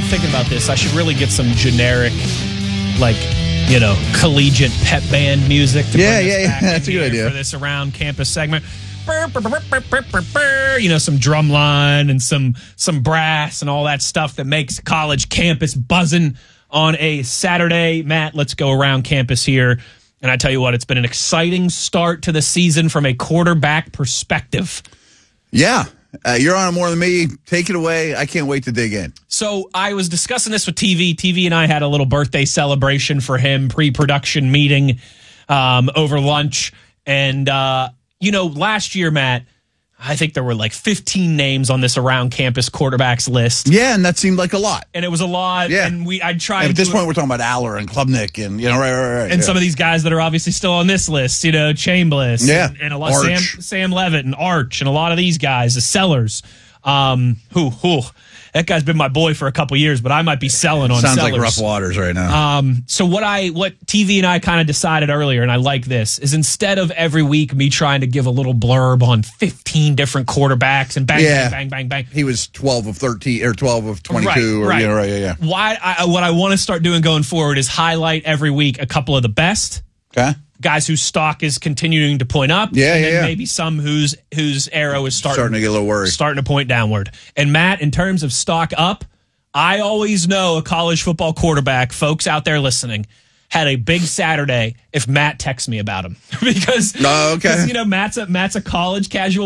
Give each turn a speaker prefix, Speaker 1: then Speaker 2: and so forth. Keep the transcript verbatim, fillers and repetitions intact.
Speaker 1: thinking about this. I should really get some generic, like, you know, collegiate pep band music. To
Speaker 2: yeah,
Speaker 1: bring
Speaker 2: yeah,
Speaker 1: us
Speaker 2: yeah.
Speaker 1: back
Speaker 2: That's a
Speaker 1: in
Speaker 2: good
Speaker 1: here
Speaker 2: idea.
Speaker 1: for this around campus segment. You know, some drum line and some some brass and all that stuff that makes college campus buzzing on a Saturday. Matt, let's go around campus here. And I tell you what, it's been an exciting start to the season from a quarterback perspective.
Speaker 2: Yeah. Uh, you're on it more than me. Take it away. I can't wait to dig in.
Speaker 1: So I was discussing this with T V. T V and I had a little birthday celebration for him, pre-production meeting um, over lunch. And, uh, you know, last year, Matt, I think there were like fifteen names on this around campus quarterbacks list.
Speaker 2: Yeah, and that seemed like a lot.
Speaker 1: And it was a lot.
Speaker 2: Yeah.
Speaker 1: And we, I tried.
Speaker 2: And at this
Speaker 1: to,
Speaker 2: point, we're talking about Aller and Klubnik and, you know, right, right, right.
Speaker 1: And
Speaker 2: yeah.
Speaker 1: some of these guys that are obviously still on this list, you know, Chambliss.
Speaker 2: Yeah.
Speaker 1: And, and a lot
Speaker 2: Arch.
Speaker 1: Sam, Sam Levitt and Arch and a lot of these guys, the sellers. Um, who, who, that guy's been my boy for a couple years, but I might be selling on
Speaker 2: Sounds
Speaker 1: sellers.
Speaker 2: like rough waters right now.
Speaker 1: Um, so what I, what T V and I kind of decided earlier, and I like this, is instead of every week me trying to give a little blurb on fifteen different quarterbacks and bang,
Speaker 2: Yeah.
Speaker 1: bang, bang, bang, bang.
Speaker 2: He was twelve of thirteen or twelve of twenty-two.
Speaker 1: Right,
Speaker 2: or,
Speaker 1: right.
Speaker 2: You know, right, yeah, yeah.
Speaker 1: Why, I, what I want to start doing going forward is highlight every week a couple of the best.
Speaker 2: Okay.
Speaker 1: Guys whose stock is continuing to point up.
Speaker 2: Yeah,
Speaker 1: and
Speaker 2: yeah,
Speaker 1: then
Speaker 2: yeah.
Speaker 1: maybe some whose whose arrow is starting,
Speaker 2: Starting to get a little worried.
Speaker 1: starting to point downward. And Matt, in terms of stock up, I always know a college football quarterback, folks out there listening, had a big Saturday if Matt texts me about him. because,
Speaker 2: Oh, okay.
Speaker 1: because, you know, Matt's a, Matt's a college casual